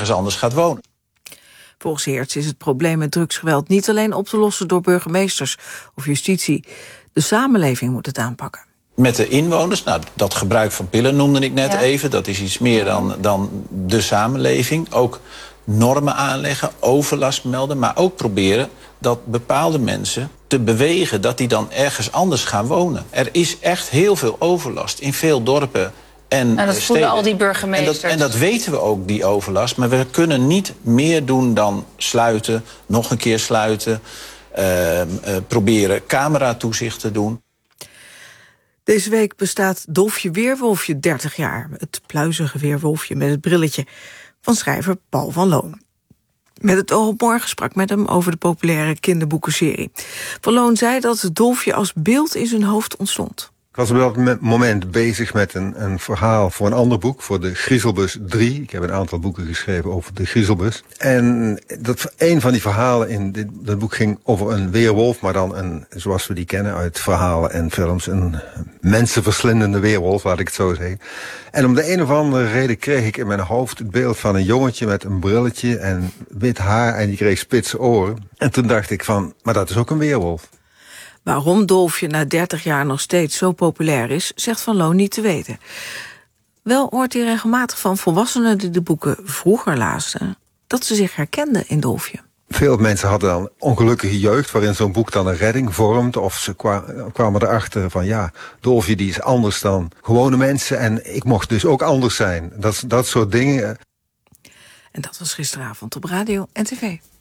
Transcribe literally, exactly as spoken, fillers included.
ergens anders gaat wonen. Volgens Heerts is het probleem met drugsgeweld niet alleen op te lossen door burgemeesters of justitie. De samenleving moet het aanpakken. Met de inwoners, nou, dat gebruik van pillen noemde ik net ja. even. Dat is iets meer dan, dan de samenleving. Ook normen aanleggen, overlast melden. Maar ook proberen dat bepaalde mensen te bewegen dat die dan ergens anders gaan wonen. Er is echt heel veel overlast in veel dorpen en nou, dat voelen al die burgemeesters. En dat, en dat weten we ook, die overlast. Maar we kunnen niet meer doen dan sluiten, nog een keer sluiten. Uh, uh, proberen cameratoezicht te doen. Deze week bestaat Dolfje Weerwolfje dertig jaar. Het pluizige weerwolfje met het brilletje van schrijver Paul van Loon. Met het oog op morgen sprak met hem over de populaire kinderboekenserie. Van Loon zei dat het Dolfje als beeld in zijn hoofd ontstond. Ik was op dat moment bezig met een, een verhaal voor een ander boek, voor de Griezelbus drie. Ik heb een aantal boeken geschreven over de Griezelbus. En dat, een van die verhalen in dit, dat boek ging over een weerwolf, maar dan een, zoals we die kennen uit verhalen en films, een mensenverslindende weerwolf, laat ik het zo zeggen. En om de een of andere reden kreeg ik in mijn hoofd het beeld van een jongetje met een brilletje en wit haar en die kreeg spitse oren. En toen dacht ik van, maar dat is ook een weerwolf. Waarom Dolfje na dertig jaar nog steeds zo populair is, zegt Van Loon niet te weten. Wel hoort hij regelmatig van volwassenen die de boeken vroeger lazen, dat ze zich herkenden in Dolfje. Veel mensen hadden dan ongelukkige jeugd waarin zo'n boek dan een redding vormt. Of ze kwamen erachter van ja, Dolfje die is anders dan gewone mensen en ik mocht dus ook anders zijn. Dat, dat soort dingen. En dat was gisteravond op radio en tv.